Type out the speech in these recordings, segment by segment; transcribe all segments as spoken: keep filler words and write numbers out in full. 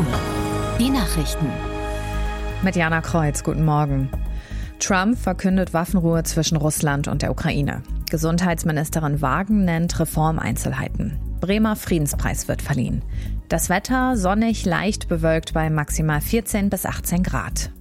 Uhr. Die Nachrichten. Mit Jana Kreuz, guten Morgen. Trump verkündet Waffenruhe zwischen Russland und der Ukraine. Gesundheitsministerin Wagen nennt Reformeinzelheiten. Bremer Friedenspreis wird verliehen. Das Wetter sonnig, leicht bewölkt bei maximal vierzehn bis achtzehn Grad.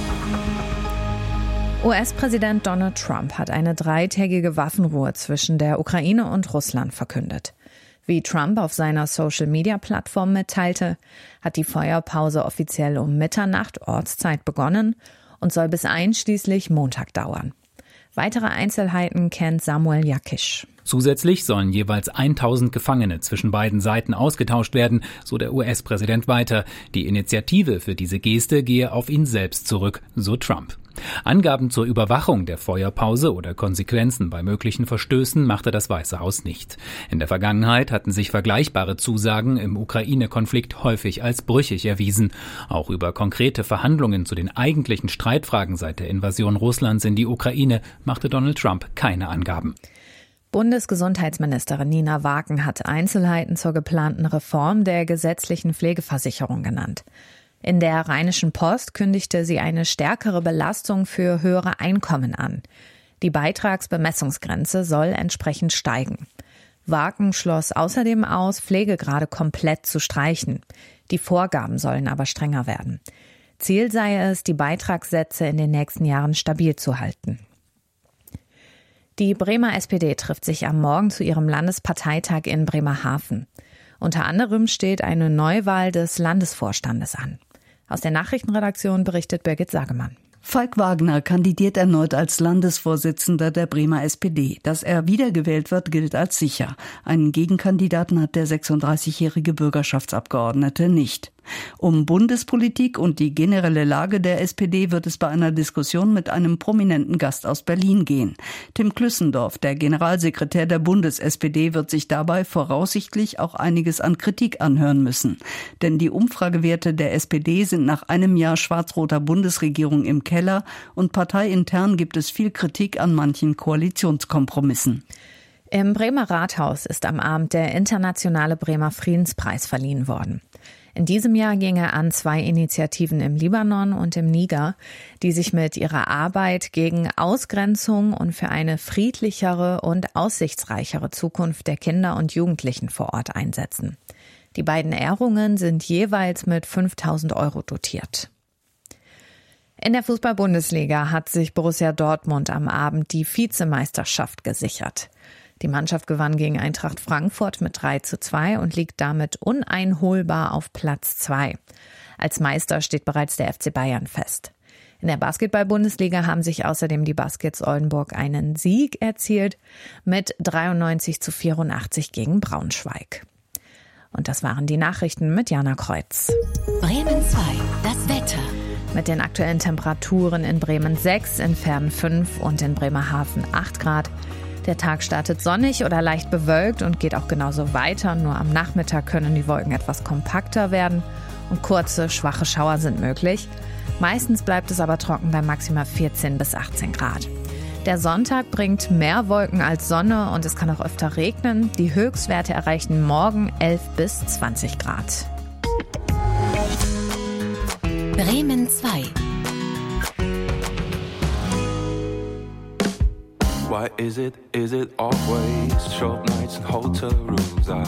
U S-Präsident Donald Trump hat eine dreitägige Waffenruhe zwischen der Ukraine und Russland verkündet. Wie Trump auf seiner Social-Media-Plattform mitteilte, hat die Feuerpause offiziell um Mitternacht Ortszeit begonnen und soll bis einschließlich Montag dauern. Weitere Einzelheiten kennt Samuel Jakisch. Zusätzlich sollen jeweils tausend Gefangene zwischen beiden Seiten ausgetauscht werden, so der U S-Präsident weiter. Die Initiative für diese Geste gehe auf ihn selbst zurück, so Trump. Angaben zur Überwachung der Feuerpause oder Konsequenzen bei möglichen Verstößen machte das Weiße Haus nicht. In der Vergangenheit hatten sich vergleichbare Zusagen im Ukraine-Konflikt häufig als brüchig erwiesen. Auch über konkrete Verhandlungen zu den eigentlichen Streitfragen seit der Invasion Russlands in die Ukraine machte Donald Trump keine Angaben. Bundesgesundheitsministerin Nina Wagen hat Einzelheiten zur geplanten Reform der gesetzlichen Pflegeversicherung genannt. In der Rheinischen Post kündigte sie eine stärkere Belastung für höhere Einkommen an. Die Beitragsbemessungsgrenze soll entsprechend steigen. Wagen schloss außerdem aus, Pflegegrade komplett zu streichen. Die Vorgaben sollen aber strenger werden. Ziel sei es, die Beitragssätze in den nächsten Jahren stabil zu halten. Die Bremer S P D trifft sich am Morgen zu ihrem Landesparteitag in Bremerhaven. Unter anderem steht eine Neuwahl des Landesvorstandes an. Aus der Nachrichtenredaktion berichtet Birgit Sagemann. Falk Wagner kandidiert erneut als Landesvorsitzender der Bremer S P D. Dass er wiedergewählt wird, gilt als sicher. Einen Gegenkandidaten hat der sechsunddreißigjährige Bürgerschaftsabgeordnete nicht. Um Bundespolitik und die generelle Lage der S P D wird es bei einer Diskussion mit einem prominenten Gast aus Berlin gehen. Tim Klüssendorf, der Generalsekretär der Bundes-S P D, wird sich dabei voraussichtlich auch einiges an Kritik anhören müssen. Denn die Umfragewerte der S P D sind nach einem Jahr schwarz-roter Bundesregierung im Keller und parteiintern gibt es viel Kritik an manchen Koalitionskompromissen. Im Bremer Rathaus ist am Abend der internationale Bremer Friedenspreis verliehen worden. In diesem Jahr ging er an zwei Initiativen im Libanon und im Niger, die sich mit ihrer Arbeit gegen Ausgrenzung und für eine friedlichere und aussichtsreichere Zukunft der Kinder und Jugendlichen vor Ort einsetzen. Die beiden Ehrungen sind jeweils mit fünftausend Euro dotiert. In der Fußball-Bundesliga hat sich Borussia Dortmund am Abend die Vizemeisterschaft gesichert. Die Mannschaft gewann gegen Eintracht Frankfurt mit drei zu zwei und liegt damit uneinholbar auf Platz zwei. Als Meister steht bereits der F C Bayern fest. In der Basketball-Bundesliga haben sich außerdem die Baskets Oldenburg einen Sieg erzielt mit dreiundneunzig zu vierundachtzig gegen Braunschweig. Und das waren die Nachrichten mit Jana Kreuz. Bremen zwei, das Wetter. Mit den aktuellen Temperaturen in Bremen sechs, in Verden fünf und in Bremerhaven acht Grad. Der Tag startet sonnig oder leicht bewölkt und geht auch genauso weiter. Nur am Nachmittag können die Wolken etwas kompakter werden und kurze, schwache Schauer sind möglich. Meistens bleibt es aber trocken bei maximal vierzehn bis achtzehn Grad. Der Sonntag bringt mehr Wolken als Sonne und es kann auch öfter regnen. Die Höchstwerte erreichen morgen elf bis zwanzig Grad. Bremen zwei. Why is it, is it always short nights and hotel rooms? I